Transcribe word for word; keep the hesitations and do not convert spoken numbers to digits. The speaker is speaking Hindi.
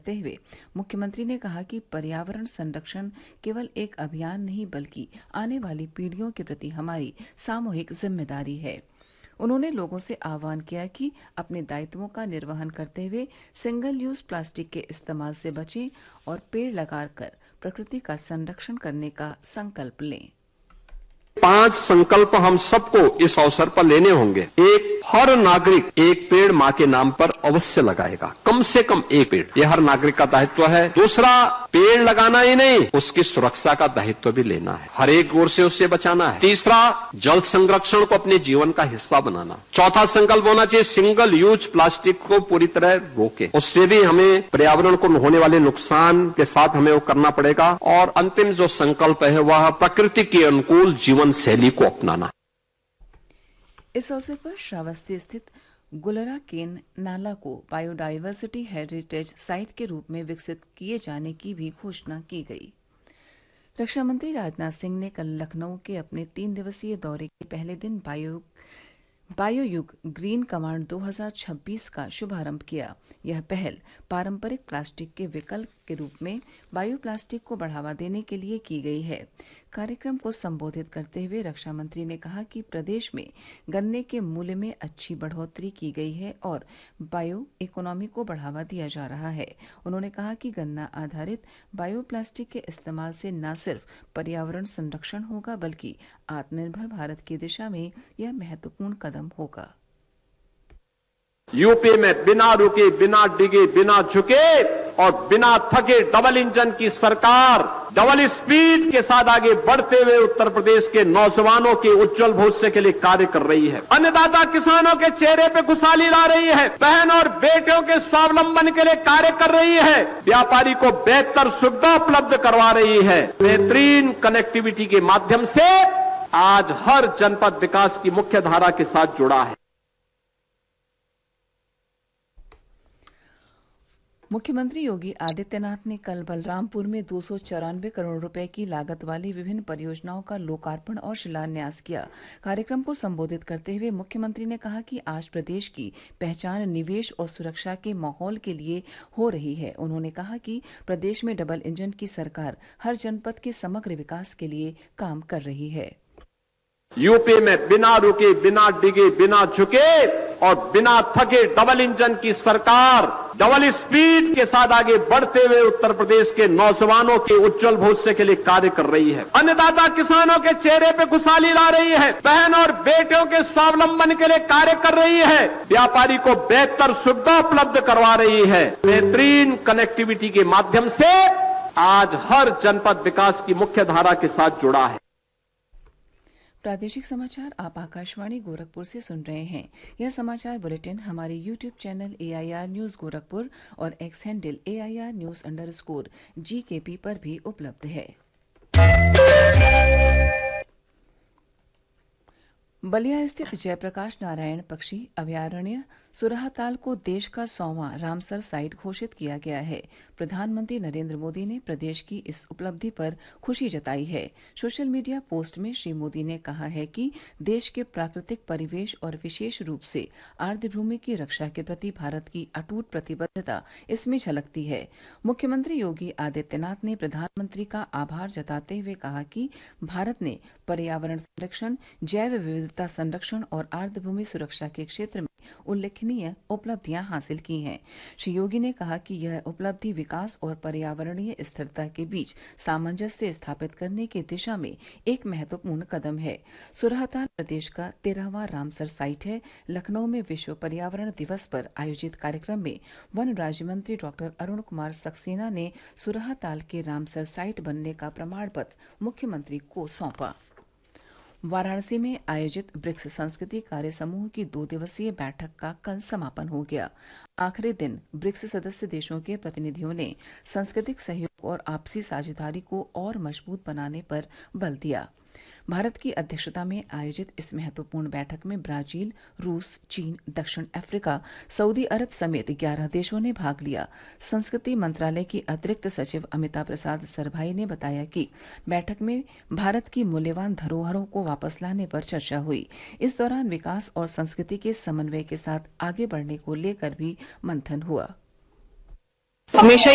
करते हुए मुख्यमंत्री ने कहा कि पर्यावरण संरक्षण केवल एक अभियान नहीं बल्कि आने वाली पीढ़ियों के प्रति हमारी सामूहिक जिम्मेदारी है। उन्होंने लोगों से आह्वान किया कि अपने दायित्वों का निर्वहन करते हुए सिंगल यूज प्लास्टिक के इस्तेमाल से बचें और पेड़ लगाकर प्रकृति का संरक्षण करने का संकल्प लें। पांच संकल्प हम सबको इस अवसर पर लेने होंगे। एक, हर नागरिक एक पेड़ मां के नाम पर अवश्य लगाएगा, कम से कम एक पेड़, यह हर नागरिक का दायित्व है। दूसरा, पेड़ लगाना ही नहीं, उसकी सुरक्षा का दायित्व भी लेना है, हर एक ओर से उसे बचाना है। तीसरा, जल संरक्षण को अपने जीवन का हिस्सा बनाना। चौथा संकल्प होना चाहिए सिंगल यूज प्लास्टिक को पूरी तरह रोके, उससे भी हमें पर्यावरण को होने वाले नुकसान के साथ हमें वो करना पड़ेगा। और अंतिम जो संकल्प है वह प्रकृति के अनुकूल जीवन शैली को अपनाना। इस अवसर पर श्रावस्ती स्थित गुलरा केन नाला को बायोडाइवर्सिटी हेरिटेज साइट के रूप में विकसित किए जाने की भी घोषणा की गई। रक्षा मंत्री राजनाथ सिंह ने कल लखनऊ के अपने तीन दिवसीय दौरे के पहले दिन बायो बायोयुग ग्रीन कमांड दो हज़ार छब्बीस का शुभारंभ किया। यह पहल पारंपरिक प्लास्टिक के विकल्प के रूप में बायो प्लास्टिक को बढ़ावा देने के लिए की गई है। कार्यक्रम को संबोधित करते हुए रक्षा मंत्री ने कहा कि प्रदेश में गन्ने के मूल्य में अच्छी बढ़ोतरी की गई है और बायो इकोनॉमी को बढ़ावा दिया जा रहा है। उन्होंने कहा कि गन्ना आधारित बायो प्लास्टिक के इस्तेमाल से न सिर्फ पर्यावरण संरक्षण होगा बल्कि आत्मनिर्भर भारत की दिशा में यह महत्वपूर्ण कदम होगा। यूपी में बिना रुके, बिना डिगे, बिना झुके और बिना थके डबल इंजन की सरकार डबल स्पीड के साथ आगे बढ़ते हुए उत्तर प्रदेश के नौजवानों के उज्जवल भविष्य के लिए कार्य कर रही है। अन्नदाता किसानों के चेहरे पे खुशहाली ला रही है, बहन और बेटियों के स्वावलंबन के लिए कार्य कर रही है, व्यापारी को बेहतर सुविधा उपलब्ध करवा रही है। बेहतरीन कनेक्टिविटी के माध्यम से आज हर जनपद विकास की मुख्य धारा के साथ जुड़ा है। मुख्यमंत्री योगी आदित्यनाथ ने कल बलरामपुर में दो सौ चौरानवे करोड़ रुपए की लागत वाली विभिन्न परियोजनाओं का लोकार्पण और शिलान्यास किया। कार्यक्रम को संबोधित करते हुए मुख्यमंत्री ने कहा कि आज प्रदेश की पहचान निवेश और सुरक्षा के माहौल के लिए हो रही है। उन्होंने कहा कि प्रदेश में डबल इंजन की सरकार हर जनपद के समग्र विकास के लिए काम कर रही है। यूपी में बिना रुके, बिना डिगे, बिना झुके और बिना थके डबल इंजन की सरकार डबल स्पीड के साथ आगे बढ़ते हुए उत्तर प्रदेश के नौजवानों के उज्जवल भविष्य के लिए कार्य कर रही है। अन्नदाता किसानों के चेहरे पे खुशहाली ला रही है, बहन और बेटियों के स्वावलंबन के लिए कार्य कर रही है, व्यापारी को बेहतर सुविधा उपलब्ध करवा रही है। बेहतरीन कनेक्टिविटी के माध्यम से आज हर जनपद विकास की मुख्य धारा के साथ जुड़ा है। प्रादेशिक समाचार आप आकाशवाणी गोरखपुर से सुन रहे हैं। यह समाचार बुलेटिन हमारे YouTube channel A I R news Gorakhpur और x handle A I R news under score जी के पी पर भी उपलब्ध है। बलिया स्थित जयप्रकाश नारायण पक्षी अभयारण्य सुरहाताल को देश का सौवां रामसर साइट घोषित किया गया है। प्रधानमंत्री नरेंद्र मोदी ने प्रदेश की इस उपलब्धि पर खुशी जताई है। सोशल मीडिया पोस्ट में श्री मोदी ने कहा है कि देश के प्राकृतिक परिवेश और विशेष रूप से आर्द्रभूमि की रक्षा के प्रति भारत की अटूट प्रतिबद्धता इसमें झलकती है। मुख्यमंत्री योगी आदित्यनाथ ने प्रधानमंत्री का आभार जताते हुए कहा कि भारत ने पर्यावरण संरक्षण, जैव विविधता संरक्षण और आर्द्रभूमि सुरक्षा के क्षेत्र में उल्लेखनीय उपलब्धियां हासिल की हैं। श्री योगी ने कहा कि यह उपलब्धि विकास और पर्यावरणीय स्थिरता के बीच सामंजस्य स्थापित करने की दिशा में एक महत्वपूर्ण कदम है। सुरहाताल प्रदेश का तेरहवां रामसर साइट है। लखनऊ में विश्व पर्यावरण दिवस पर आयोजित कार्यक्रम में वन राज्य मंत्री डॉक्टर अरुण कुमार सक्सेना ने सुरहाताल के रामसर साइट बनने का प्रमाण पत्र मुख्यमंत्री को सौंपा। वाराणसी में आयोजित ब्रिक्स संस्कृति कार्य समूह की दो दिवसीय बैठक का कल समापन हो गया। आखिरी दिन ब्रिक्स सदस्य देशों के प्रतिनिधियों ने सांस्कृतिक सहयोग और आपसी साझेदारी को और मजबूत बनाने पर बल दिया। भारत की अध्यक्षता में आयोजित इस महत्वपूर्ण बैठक में ब्राजील, रूस, चीन, दक्षिण अफ्रीका, सऊदी अरब समेत ग्यारह देशों ने भाग लिया। संस्कृति मंत्रालय की अतिरिक्त सचिव अमिता प्रसाद सरभाई ने बताया कि बैठक में भारत की मूल्यवान धरोहरों को वापस लाने पर चर्चा हुई। इस दौरान विकास और संस्कृति के समन्वय के साथ आगे बढ़ने को लेकर भी मंथन हुआ। हमेशा